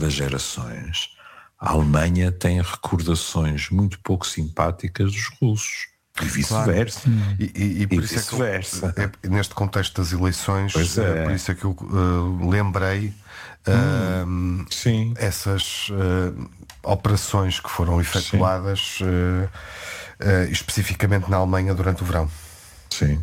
das gerações, a Alemanha tem recordações muito pouco simpáticas dos russos. E vice-versa. Claro. E por isso vice-versa. Neste contexto das eleições, por isso é que eu lembrei essas operações que foram efetuadas especificamente na Alemanha durante o verão. Sim.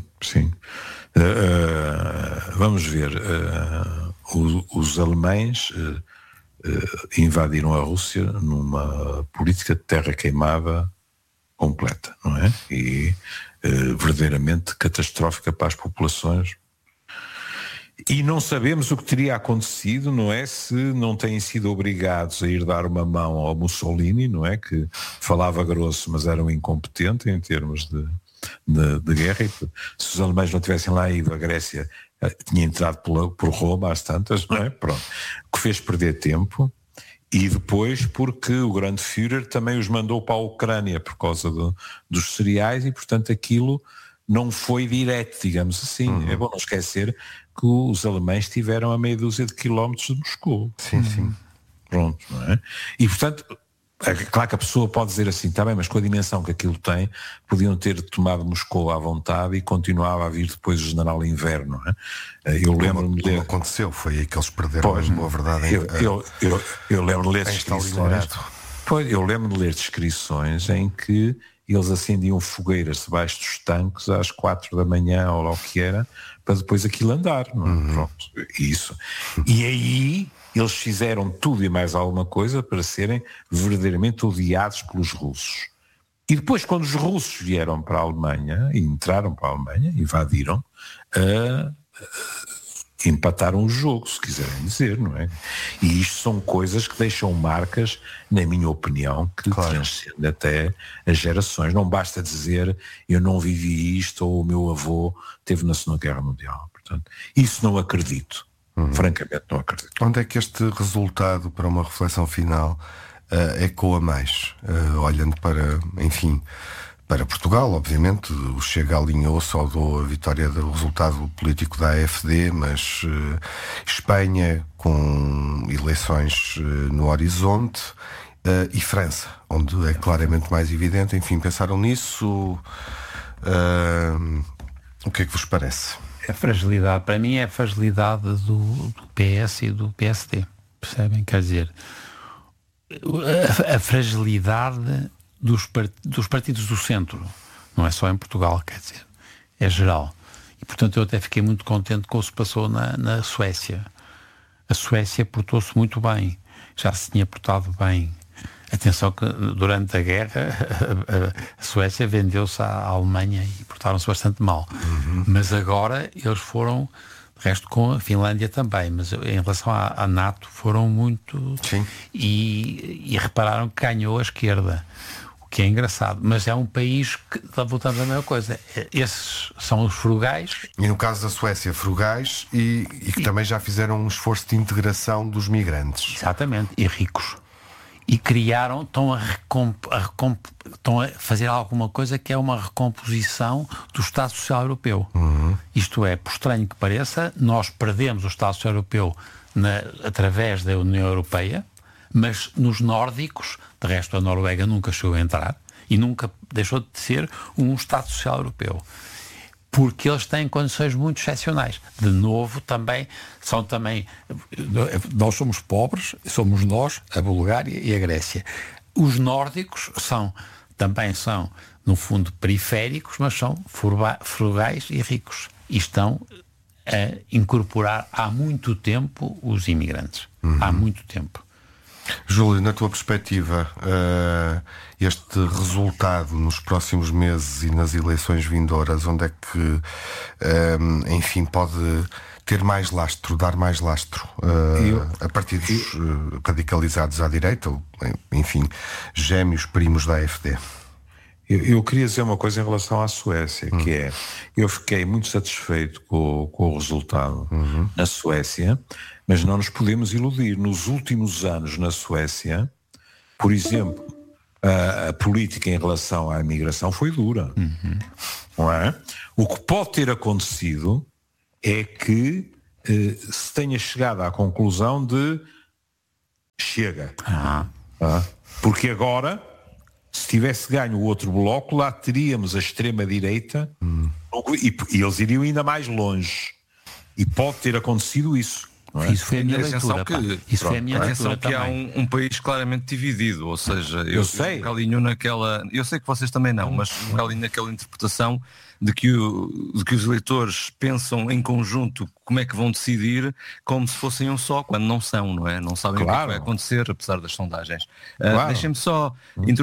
Vamos ver. Os alemães invadiram a Rússia numa política de terra queimada completa, não é? E verdadeiramente catastrófica para as populações. E não sabemos o que teria acontecido, não é? Se não têm sido obrigados a ir dar uma mão ao Mussolini, não é? Que falava grosso, mas era um incompetente em termos de guerra. E se os alemães não tivessem lá ido, a Grécia tinha entrado por Roma às tantas, não é? Pronto. O que fez perder tempo. E depois porque o grande Führer também os mandou para a Ucrânia por causa dos cereais e, portanto, aquilo não foi direto, digamos assim. É bom não esquecer que os alemães estiveram a meia dúzia de quilómetros de Moscou. Sim. Pronto, não é? E, portanto, é claro que a pessoa pode dizer assim, está bem, mas com a dimensão que aquilo tem, podiam ter tomado Moscou à vontade e continuava a vir depois o general Inverno, não é? Eu lembro-me de ler... aconteceu, foi aí que eles perderam, boa verdade. Eu lembro de ler descrições. Eu lembro de ler descrições em que eles acendiam fogueiras debaixo dos tanques às 4 da manhã, ou lá o que era, para depois aquilo andar, não é? Pronto, isso. E aí eles fizeram tudo e mais alguma coisa para serem verdadeiramente odiados pelos russos. E depois, quando os russos vieram para a Alemanha, e entraram para a Alemanha, invadiram, empataram o jogo, se quiserem dizer, não é? E isto são coisas que deixam marcas, na minha opinião, que transcendem até as gerações. Não basta dizer, eu não vivi isto, ou o meu avô teve na Segunda Guerra Mundial. Portanto, isso não acredito. Francamente não acredito. Onde é que este resultado, para uma reflexão final, ecoa mais? Olhando para, enfim, para Portugal, obviamente, o Chega alinhou, saudou a vitória do resultado político da AfD, mas Espanha, com eleições no horizonte, e França, onde é claramente mais evidente. Enfim, pensaram nisso? O que é que vos parece? A fragilidade, para mim, é a fragilidade do PS e do PSD, percebem? Quer dizer, a fragilidade dos partidos do centro, não é só em Portugal, quer dizer, é geral. E, portanto, eu até fiquei muito contente com o que se passou na Suécia. A Suécia portou-se muito bem, já se tinha portado bem. Atenção que durante a guerra a Suécia vendeu-se à Alemanha e portaram-se bastante mal. Mas agora eles foram, de resto com a Finlândia também, mas em relação à NATO foram muito... Sim. E repararam que ganhou a esquerda, o que é engraçado. Mas é um país que, voltamos à mesma coisa, esses são os frugais. E no caso da Suécia, frugais e que também já fizeram um esforço de integração dos migrantes. Exatamente, e ricos. E criaram, estão a fazer alguma coisa que é uma recomposição do Estado Social Europeu. Isto é, por estranho que pareça, nós perdemos o Estado Social Europeu através da União Europeia, mas nos nórdicos, de resto a Noruega nunca chegou a entrar e nunca deixou de ser um Estado Social Europeu. Porque eles têm condições muito excepcionais. De novo, nós somos pobres, somos nós, a Bulgária e a Grécia. Os nórdicos também são, no fundo, periféricos, mas são frugais e ricos. E estão a incorporar há muito tempo os imigrantes. Há muito tempo. Júlio, na tua perspectiva, este resultado nos próximos meses e nas eleições vindouras, onde é que, enfim, pode ter mais lastro, dar mais lastro a partidos radicalizados à direita, ou, enfim, gêmeos primos da AfD? Eu queria dizer uma coisa em relação à Suécia, que é, eu fiquei muito satisfeito com o resultado na Suécia, mas não nos podemos iludir. Nos últimos anos na Suécia, por exemplo, a política em relação à imigração foi dura. Não é? O que pode ter acontecido é que se tenha chegado à conclusão de chega. Porque agora, se tivesse ganho o outro bloco, lá teríamos a extrema-direita e eles iriam ainda mais longe. E pode ter acontecido isso. Não é? Isso foi a minha leitura. Isso foi a minha leitura que há um país claramente dividido, ou seja, eu sei. Eu sei que vocês também não, mas um bocadinho naquela interpretação de que os eleitores pensam em conjunto como é que vão decidir, como se fossem um só, quando não são, não é? Não sabem o que vai acontecer, apesar das sondagens. Deixem-me só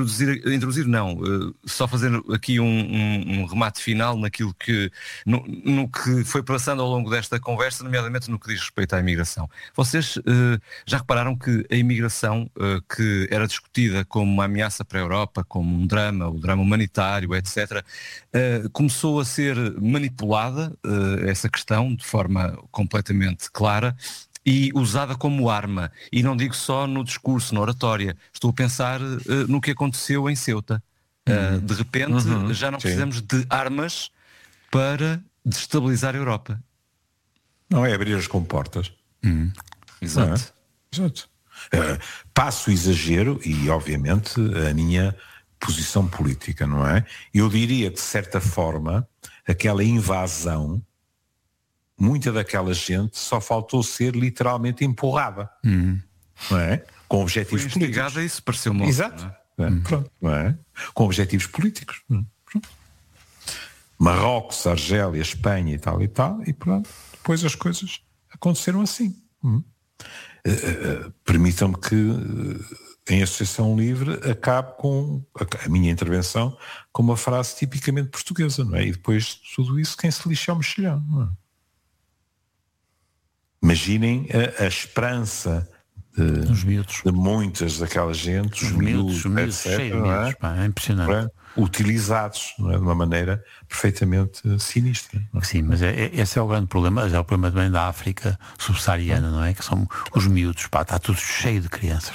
só fazer aqui um remate final naquilo que, no que foi passando ao longo desta conversa, nomeadamente no que diz respeito à imigração. Vocês já repararam que a imigração, que era discutida como uma ameaça para a Europa, como um drama, o drama humanitário, etc., começou a ser manipulada, essa questão, de forma completamente clara e usada como arma. E não digo só no discurso, na oratória. Estou a pensar no que aconteceu em Ceuta. De repente já não precisamos de armas para destabilizar a Europa. Não é abrir as comportas. Exato. Exato. Passo o exagero e, obviamente, a minha posição política, não é? Eu diria, de certa forma, aquela invasão, muita daquela gente só faltou ser literalmente empurrada, não é? Com objetivos políticos. Isso pareceu-me. Exato. Não é? Pronto, não é? Com objetivos políticos. Pronto. Marrocos, Argélia, Espanha e tal, e pronto. Depois as coisas aconteceram assim. Permitam-me que, em Associação Livre, acabe com a minha intervenção com uma frase tipicamente portuguesa, não é? E depois de tudo isso, quem se lixa é o mexilhão, não é? Imaginem a esperança de muitas daquelas gente, os miúdos, etc., cheio de miúdos, é impressionante. Utilizados, não é? De uma maneira perfeitamente sinistra. Não é? Sim, mas esse é o grande problema, é o problema também da África subsaariana, não é? Que são os miúdos, está tudo cheio de crianças,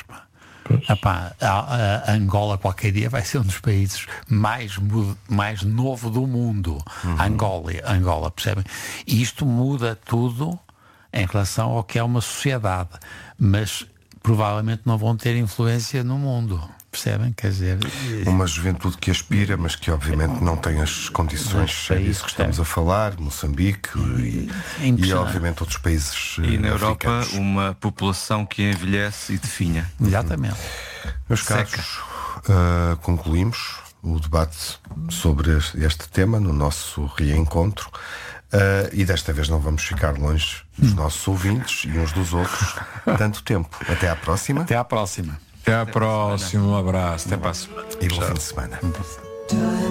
a Angola qualquer dia vai ser um dos países mais novo do mundo. Angola, percebem? E isto muda tudo em relação ao que é uma sociedade, mas provavelmente não vão ter influência no mundo, percebem? Quer dizer, uma juventude que aspira, mas que obviamente não tem as condições, é disso que estamos a falar, Moçambique e obviamente outros países. E na africanos. Europa uma população que envelhece e definha. Exatamente. Meus caros, concluímos o debate sobre este tema no nosso reencontro. E desta vez não vamos ficar longe dos nossos ouvintes e uns dos outros tanto tempo. Até à próxima. Até à próxima. Até à próxima. Um abraço. Até para a semana. E bom fim de semana.